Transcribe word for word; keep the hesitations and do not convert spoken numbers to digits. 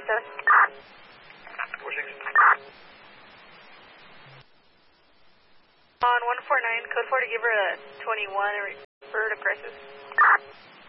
seven. four six. On one four nine, code four to give her a twenty-one, and refer to crisis.